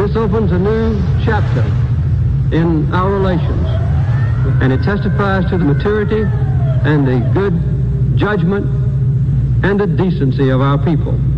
This opens a new chapter in our relations, and it testifies to the maturity and the good judgment and the decency of our people.